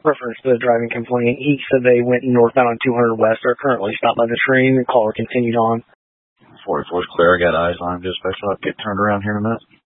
reference to the driving complaint. He said they went northbound on 200 West. Are currently stopped by the train. The caller continued on. 44's clear. I got eyes on him. Dispatch. I'll get turned around here in a minute.